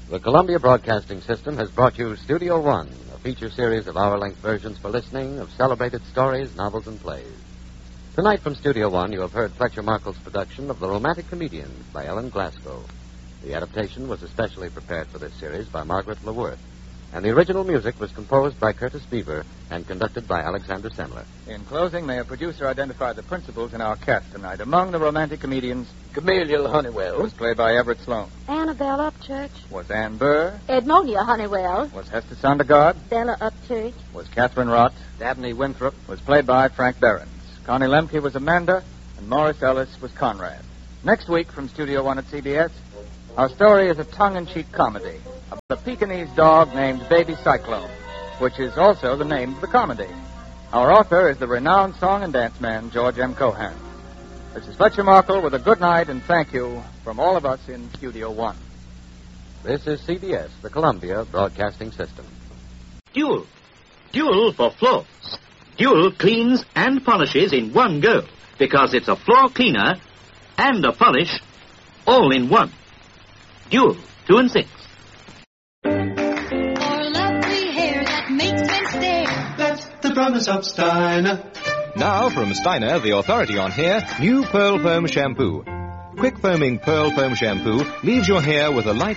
The Columbia Broadcasting System has brought you Studio One, a feature series of hour-length versions for listening of celebrated stories, novels, and plays. Tonight from Studio One, you have heard Fletcher Markle's production of The Romantic Comedians by Ellen Glasgow. The adaptation was especially prepared for this series by Margaret LeWirth, and the original music was composed by Curtis Beaver and conducted by Alexander Semler. In closing, may a producer identify the principals in our cast tonight. Among the romantic comedians, Gamaliel Honeywell was played by Everett Sloane. Annabelle Upchurch. Was Ann Burr. Edmonia Honeywell. Was Hester Sondergaard. Bella Upchurch. Was Catherine Rott. Dabney Winthrop Was played by Frank Behrens. Connie Lemke was Amanda, and Morris Ellis was Conrad. Next week from Studio One at CBS, our story is a tongue-in-cheek comedy about a Pekingese dog named Baby Cyclone, which is also the name of the comedy. Our author is the renowned song and dance man, George M. Cohan. This is Fletcher Markle with a good night and thank you from all of us in Studio One. This is CBS, the Columbia Broadcasting System. Dual. Dual for floors. Dual cleans and polishes in one go because it's a floor cleaner and a polish all in one. Dual 2 and 6. For lovely hair that makes men stare. That's the promise of Steiner. Now from Steiner, the authority on hair, new Pearl Foam Shampoo. Quick foaming Pearl Foam Shampoo leaves your hair with a light